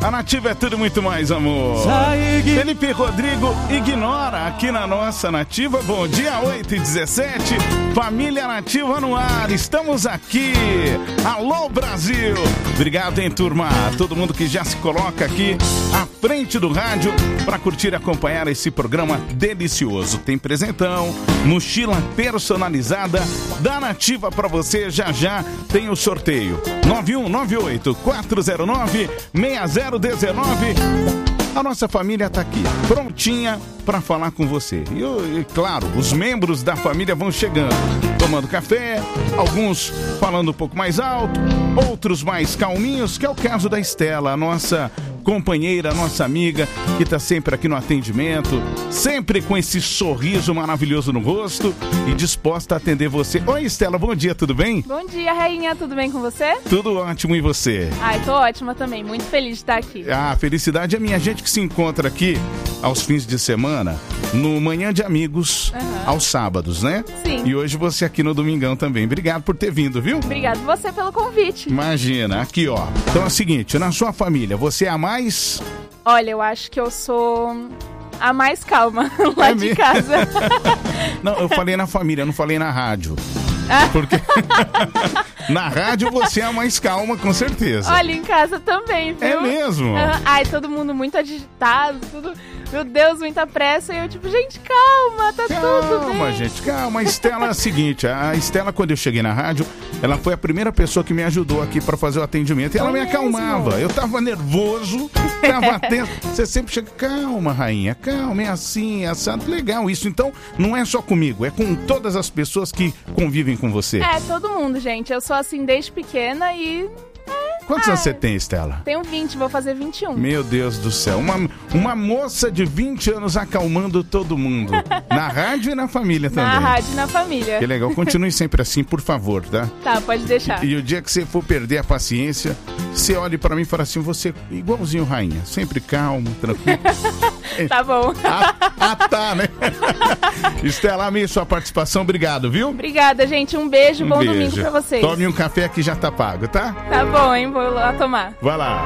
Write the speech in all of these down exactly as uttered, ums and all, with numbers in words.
A Nativa é tudo muito mais, amor. Felipe Rodrigo Ignora aqui na nossa Nativa. Bom dia, oito e dezessete. Família Nativa no ar. Estamos aqui. Alô, Brasil. Obrigado, hein, turma. Todo mundo que já se coloca aqui à frente do rádio para curtir e acompanhar esse programa delicioso. Tem presentão, mochila personalizada da Nativa para você. Já já tem o sorteio. nove um nove oito quatro zero nove seis zero um nove. A nossa família está aqui, prontinha para falar com você. E, e, claro, os membros da família vão chegando, tomando café, alguns falando um pouco mais alto, outros mais calminhos, que é o caso da Estela, a nossa companheira, a nossa amiga, que está sempre aqui no atendimento, sempre com esse sorriso maravilhoso no rosto e disposta a atender você. Oi, Estela, bom dia, tudo bem? Bom dia, rainha, tudo bem com você? Tudo ótimo, e você? Ai, tô ótima também, muito feliz de estar aqui. Ah, felicidade é minha. Gente que se encontra aqui aos fins de semana, no Manhã de Amigos, uhum. aos sábados, né? Sim. E hoje você aqui no Domingão também. Obrigado por ter vindo, viu? Obrigado você pelo convite. Imagina, aqui ó. Então é o seguinte, na sua família, você é a mais... Olha, eu acho que eu sou a mais calma lá é de mesmo? casa. Não, eu falei na família, eu não falei na rádio. Porque na rádio você é a mais calma, com certeza. Olha, em casa também, viu? É mesmo? Uh, ai, todo mundo muito agitado, tudo... Meu Deus, muita pressa. E eu tipo, gente, calma, tá calma, tudo bem. Calma, gente, calma. A Estela é a seguinte, a Estela, quando eu cheguei na rádio, ela foi a primeira pessoa que me ajudou aqui pra fazer o atendimento. E ela é me mesmo? acalmava. Eu tava nervoso, tava tenso. Você sempre chega, calma, rainha, calma, é assim, é assado. Legal isso. Então, não é só comigo, é com todas as pessoas que convivem com você. É, todo mundo, gente. Eu sou assim desde pequena e... Quantos ah, anos você tem, Estela? Tenho vinte, vou fazer vinte e um. Meu Deus do céu, uma, uma moça de vinte anos acalmando todo mundo. Na rádio e na família também. Na rádio e na família. Que legal, continue sempre assim, por favor, tá? Tá, pode deixar. E, e o dia que você for perder a paciência, você olhe pra mim e fala assim, você igualzinho rainha, sempre calmo, tranquilo. Tá bom. Ah, ah tá, né? Estela, amei sua participação, obrigado, viu? Obrigada, gente, um beijo, um bom beijo. domingo pra vocês. Tome um café que já tá pago, tá? Tá bom, hein, vou lá tomar. Vai lá.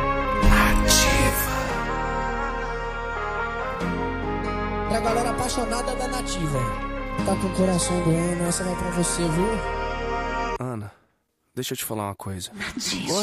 Pra galera apaixonada da Nativa, tá com o coração doendo, essa vai pra você, viu? Ana, deixa eu te falar uma coisa. Nativa.